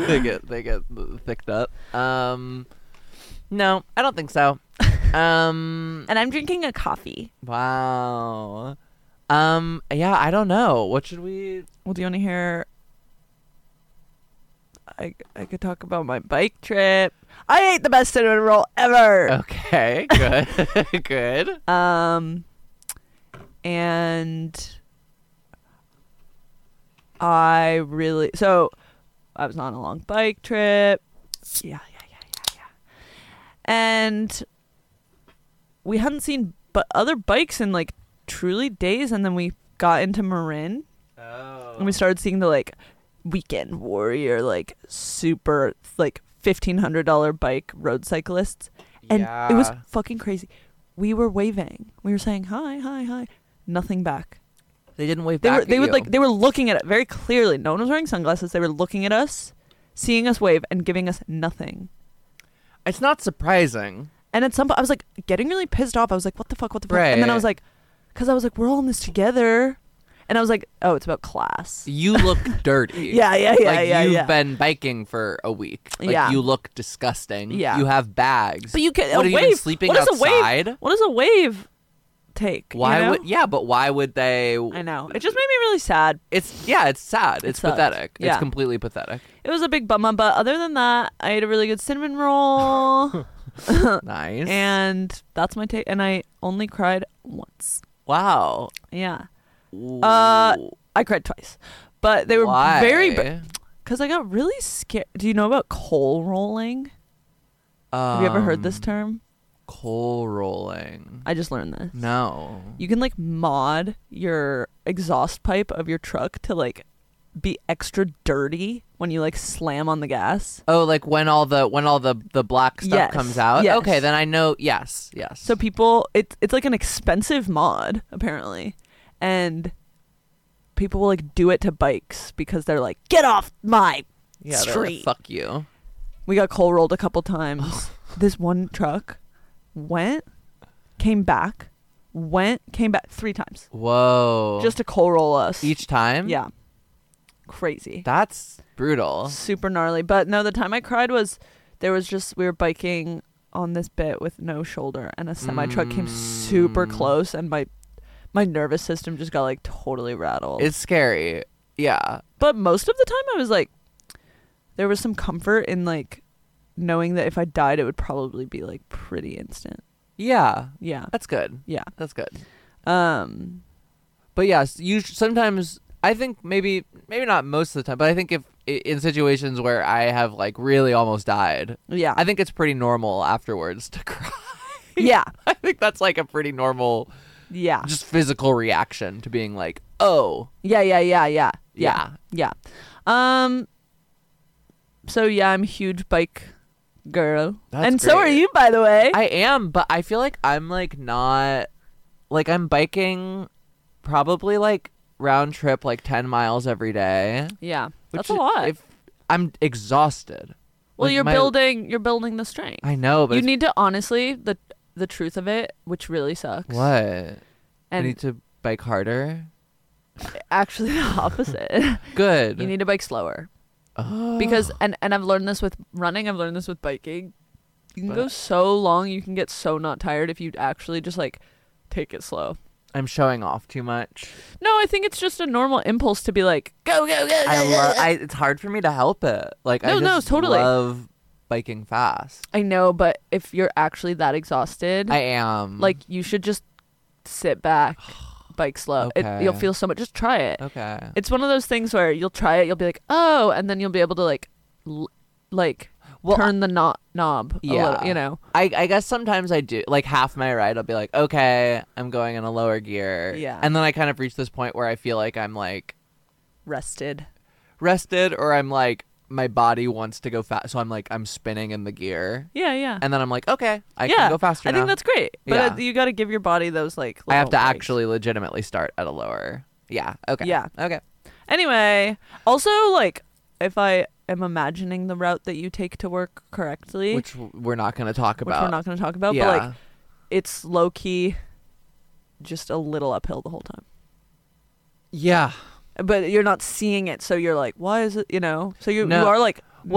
they get thicked up. No, I don't think so. And I'm drinking a coffee. Wow. Yeah, I don't know. What should we? Well, do you want to hear? I could talk about my bike trip. I ate the best cinnamon roll ever. Okay, good, good. And I was on a long bike trip. Yeah. And we hadn't seen other bikes in like truly days, and then we got into Marin. Oh. And we started seeing the like weekend warrior, like super like $1,500 bike road cyclists, and it was fucking crazy. We were waving. We were saying hi. Nothing back. They didn't wave back. They were looking at it very clearly. No one was wearing sunglasses. They were looking at us, seeing us wave, and giving us nothing. It's not surprising. And at some point, I was like getting really pissed off. I was like, what the fuck? Right. And then I was like, we're all in this together. And I was like, oh, it's about class. You look dirty. Yeah. You've been biking for a week. Like, you look disgusting. Yeah. You have bags. But you can. What, a have wave. You been sleeping what outside? What does a wave take? Why you know? would? Yeah, but why would they? I know. It just made me really sad. It's sad. It's sucked. pathetic. Yeah. It's completely pathetic. It was a big bummer, but other than that, I ate a really good cinnamon roll. Nice. And that's my take. And I only cried once. Wow. Yeah. Ooh. I cried twice, but they were Why? because I got really scared. Do you know about coal rolling? Have you ever heard this term? Coal rolling. I just learned this. No. You can like mod your exhaust pipe of your truck to like be extra dirty when you like slam on the gas. Oh, like when all the black stuff Yes, comes out? yes. Okay, then I know. Yes. So people, it's like an expensive mod apparently, and people will like do it to bikes because they're like, get off my they're like, street. fuck you. We got coal rolled a couple times. This one truck came back 3 times. Whoa. Just to coal roll us. Each time? Yeah. Crazy. That's brutal. Super gnarly. But no, the time I cried was we were biking on this bit with no shoulder, and a semi truck came super close, and my nervous system just got like totally rattled. It's scary. Yeah. But most of the time I was like, there was some comfort in like knowing that if I died, it would probably be like pretty instant. Yeah. Yeah. That's good. Yeah. That's good. But yes, sometimes I think maybe not most of the time, but I think if in situations where I have like really almost died, Yeah. I think it's pretty normal afterwards to cry. Yeah. I think that's like a pretty normal Yeah. just physical reaction to being like, oh. Yeah. Yeah. So yeah, I'm a huge bike girl. That's and so are great. you, by the way. I am, but I feel like I'm like not, like I'm biking probably like round trip like 10 miles every day. Yeah. That's which a lot. If I'm exhausted. Well, Like, you're building the strength. I know, but you need to honestly, the truth of it, which really sucks. what? I And need to bike harder. actually the opposite. Good. You need to bike slower. Oh. Because and I've learned this with running, I've learned this with biking. You can go so long, you can get so not tired if you actually just like take it slow. I'm showing off too much. No, I think it's just a normal impulse to be like, go. It's hard for me to help it. Like I just totally love biking fast. I know, but if you're actually that exhausted, I am. like you should just sit back, bike slow. Okay. You'll feel so much. Just try it. Okay. It's one of those things where you'll try it, you'll be like, oh, and then you'll be able to like turn the knob. Yeah. A little, you know. I guess sometimes I do. Like half my ride, I'll be like, okay, I'm going in a lower gear. Yeah. And then I kind of reach this point where I feel like I'm like Rested, or I'm like my body wants to go fast, so I'm spinning in the gear. Yeah. And then I'm like, okay, I can go faster I now. think that's great, but Yeah. you got to give your body those like. I have to little breaks. actually legitimately start at a lower. Yeah. Okay. Yeah. Okay. Anyway, also like if I am imagining the route that you take to work correctly, Which we're not going to talk about. but Yeah. like it's low key, just a little uphill the whole time. Yeah. But you're not seeing it, so you're like, why is it? You know, so you No. are like